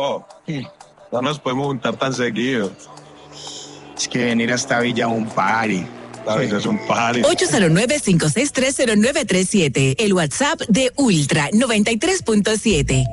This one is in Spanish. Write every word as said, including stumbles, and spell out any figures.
bro. No nos podemos juntar tan seguido. Es que venir hasta Villa es un party. ¿Sabes? Es un party. ocho cero nueve, cinco seis tres, cero nueve tres siete. El WhatsApp de Ultra noventa y tres punto siete.